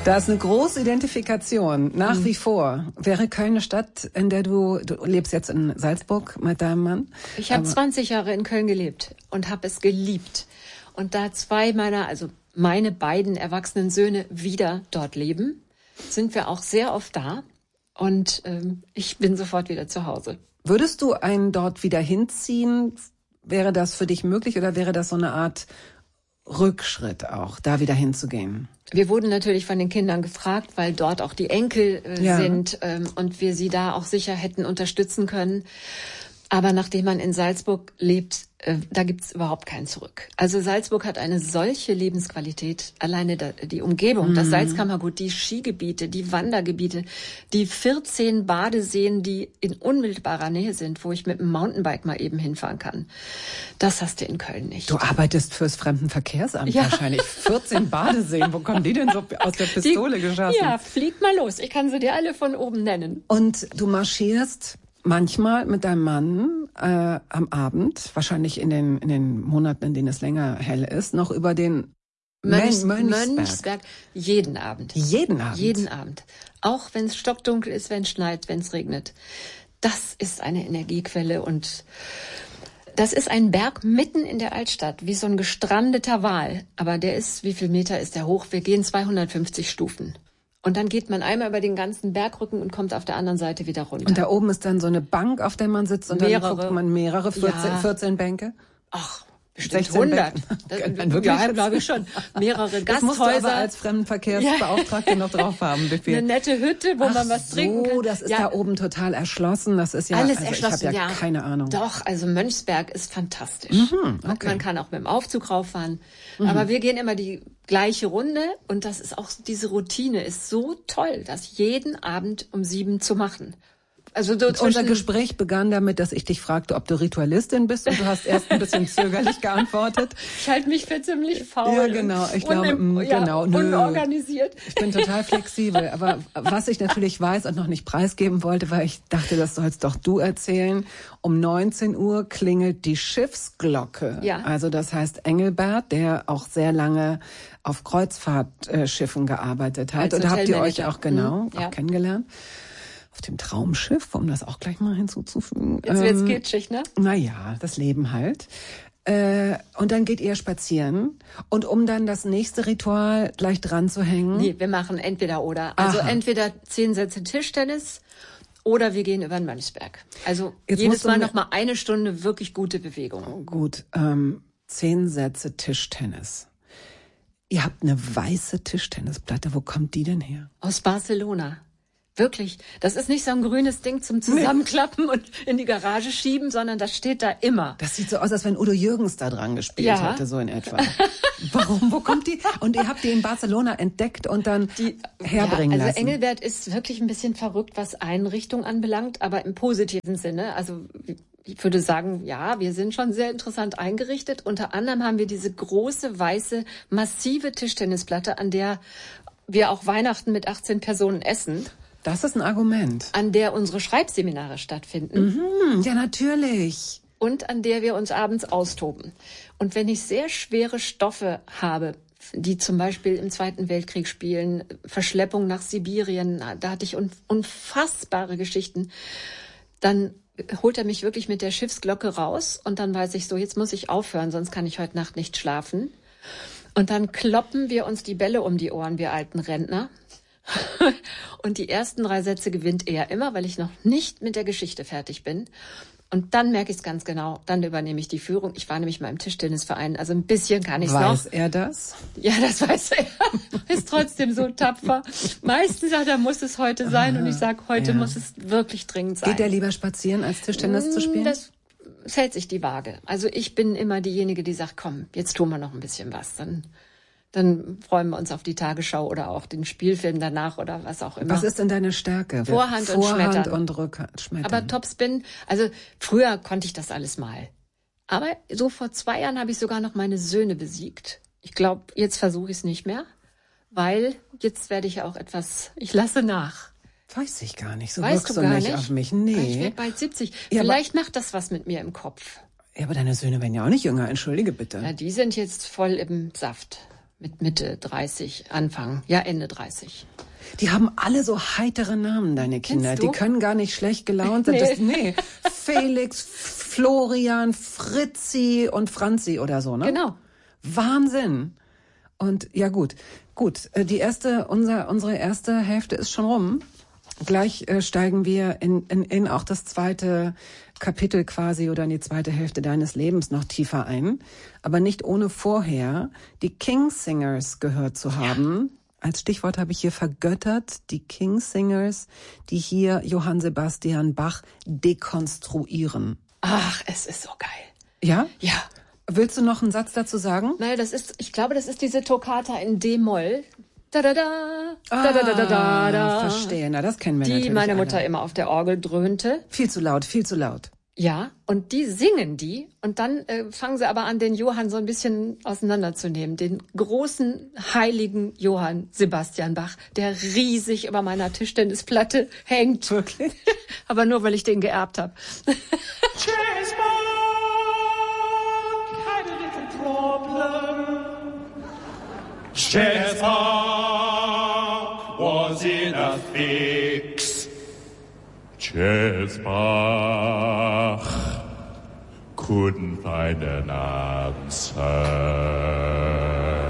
Da ist eine große Identifikation, nach wie vor. Wäre Köln eine Stadt, in der du lebst jetzt in Salzburg mit deinem Mann? Ich habe 20 Jahre in Köln gelebt und habe es geliebt. Und da meine beiden erwachsenen Söhne wieder dort leben, sind wir auch sehr oft da. Und ich bin sofort wieder zu Hause. Würdest du einen dort wieder hinziehen? Wäre das für dich möglich oder wäre das so eine Art Rückschritt auch, da wieder hinzugehen? Wir wurden natürlich von den Kindern gefragt, weil dort auch die Enkel sind und wir sie da auch sicher hätten unterstützen können. Aber nachdem man in Salzburg lebt, da gibt's überhaupt kein Zurück. Also Salzburg hat eine solche Lebensqualität, alleine die Umgebung, das Salzkammergut, die Skigebiete, die Wandergebiete, die 14 Badeseen, die in unmittelbarer Nähe sind, wo ich mit dem Mountainbike mal eben hinfahren kann. Das hast du in Köln nicht. Du arbeitest fürs Fremdenverkehrsamt wahrscheinlich. 14 Badeseen, wo kommen die denn so aus der Pistole geschossen? Ja, flieg mal los. Ich kann sie dir alle von oben nennen. Und du marschierst manchmal mit deinem Mann am Abend, wahrscheinlich in den Monaten, in denen es länger hell ist, noch über den Mönchsberg. Jeden Abend. Jeden Abend? Jeden Abend. Auch wenn es stockdunkel ist, wenn es schneit, wenn es regnet. Das ist eine Energiequelle und das ist ein Berg mitten in der Altstadt, wie so ein gestrandeter Wal. Aber der ist, wie viel Meter ist der hoch? Wir gehen 250 Stufen. Und dann geht man einmal über den ganzen Bergrücken und kommt auf der anderen Seite wieder runter. Und da oben ist dann so eine Bank, auf der man sitzt und dann guckt man mehrere, 14 Bänke? Ach, bestimmt 100. Ja, glaube ich schon. Mehrere Gasthäuser. Das musst du aber als Fremdenverkehrsbeauftragte noch drauf haben. Eine nette Hütte, wo man was trinken kann. Das ist da oben total erschlossen. Das ist ja alles erschlossen. Ich habe keine Ahnung. Doch, also Mönchsberg ist fantastisch. Okay. Man kann auch mit dem Aufzug rauffahren. Aber wir gehen immer die gleiche Runde und das ist auch, diese Routine ist so toll, das jeden Abend um 7 zu machen. Also unser Gespräch begann damit, dass ich dich fragte, ob du Ritualistin bist und du hast erst ein bisschen zögerlich geantwortet. Ich halte mich für ziemlich faul. Ja, genau. Ich glaube, unorganisiert. Ich bin total flexibel. Aber was ich natürlich weiß und noch nicht preisgeben wollte, weil ich dachte, das sollst doch du erzählen. Um 19 Uhr klingelt die Schiffsglocke. Ja. Also das heißt Engelbert, der auch sehr lange auf Kreuzfahrtschiffen gearbeitet hat. Und da habt ihr euch auch auch kennengelernt. Auf dem Traumschiff, um das auch gleich mal hinzuzufügen. Jetzt wird's kitschig, ne? Naja, das Leben halt. Und dann geht ihr spazieren. Und um dann das nächste Ritual gleich dran zu hängen. Nee, wir machen entweder oder. Also entweder 10 Sätze Tischtennis oder wir gehen über den Mönchsberg. Also jetzt jedes Mal noch mal eine Stunde wirklich gute Bewegung. Oh, gut, 10 Sätze Tischtennis. Ihr habt eine weiße Tischtennisplatte. Wo kommt die denn her? Aus Barcelona. Wirklich. Das ist nicht so ein grünes Ding zum Zusammenklappen und in die Garage schieben, sondern das steht da immer. Das sieht so aus, als wenn Udo Jürgens da dran gespielt hätte, so in etwa. Warum? Wo kommt die? Und ihr habt die in Barcelona entdeckt und dann herbringen lassen. Also Engelbert ist wirklich ein bisschen verrückt, was Einrichtung anbelangt, aber im positiven Sinne. Also ich würde sagen, ja, wir sind schon sehr interessant eingerichtet. Unter anderem haben wir diese große, weiße, massive Tischtennisplatte, an der wir auch Weihnachten mit 18 Personen essen. Das ist ein Argument. An der unsere Schreibseminare stattfinden. Ja, natürlich. Und an der wir uns abends austoben. Und wenn ich sehr schwere Stoffe habe, die zum Beispiel im Zweiten Weltkrieg spielen, Verschleppung nach Sibirien, da hatte ich unfassbare Geschichten, dann holt er mich wirklich mit der Schiffsglocke raus und dann weiß ich so, jetzt muss ich aufhören, sonst kann ich heute Nacht nicht schlafen. Und dann kloppen wir uns die Bälle um die Ohren, wir alten Rentner. Und die ersten 3 Sätze gewinnt er immer, weil ich noch nicht mit der Geschichte fertig bin. Und dann merke ich es ganz genau, dann übernehme ich die Führung. Ich war nämlich mal im Tischtennisverein, also ein bisschen kann ich es noch. Weiß er das? Ja, das weiß er. Ist trotzdem so tapfer. Meistens sagt er, muss es heute sein und ich sage, heute muss es wirklich dringend sein. Geht er lieber spazieren, als Tischtennis zu spielen? Das hält sich die Waage. Also ich bin immer diejenige, die sagt, komm, jetzt tun wir noch ein bisschen was. Dann freuen wir uns auf die Tagesschau oder auch den Spielfilm danach oder was auch immer. Was ist denn deine Stärke? Vorhand und Schmettern. Und Rückhand, Schmettern. Aber Topspin, also früher konnte ich das alles mal. Aber so vor 2 Jahren habe ich sogar noch meine Söhne besiegt. Ich glaube, jetzt versuche ich es nicht mehr, weil jetzt werde ich auch ich lasse nach. Weiß ich gar nicht, so weißt wirkst du nicht auf mich. Nee. Ich werde bald 70. Ja, vielleicht macht das was mit mir im Kopf. Ja, aber deine Söhne werden ja auch nicht jünger, entschuldige bitte. Ja, die sind jetzt voll im Saft. mit Mitte 30, Ende 30. Die haben alle so heitere Namen, deine Kinder. Die können gar nicht schlecht gelaunt sein. Nee. Felix, Florian, Fritzi und Franzi oder so, ne? Genau. Wahnsinn. Und ja gut, unsere erste Hälfte ist schon rum. Gleich steigen wir in auch das zweite Kapitel quasi oder in die zweite Hälfte deines Lebens noch tiefer ein. Aber nicht ohne vorher die Kingsingers gehört zu haben. Als Stichwort habe ich hier vergöttert, die Kingsingers, die hier Johann Sebastian Bach dekonstruieren. Ach, es ist so geil. Ja? Ja. Willst du noch einen Satz dazu sagen? Naja, ich glaube, das ist diese Toccata in D-Moll. Da da da, da da da da da. Verstehe, na das kennen wir natürlich. Die meine Mutter immer auf der Orgel dröhnte. Viel zu laut, viel zu laut. Ja, und die singen die und dann fangen sie aber an, den Johann so ein bisschen auseinanderzunehmen. Den großen, heiligen Johann Sebastian Bach, der riesig über meiner Tischtennisplatte hängt. Wirklich? Aber nur, weil ich den geerbt habe. Chess Bach was in a fix. Chess Bach couldn't find an answer.